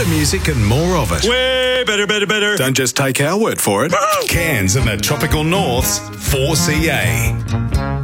Better music and more of it. Way better, better, better. Don't just take our word for it. Cairns and the tropical north's 4CA.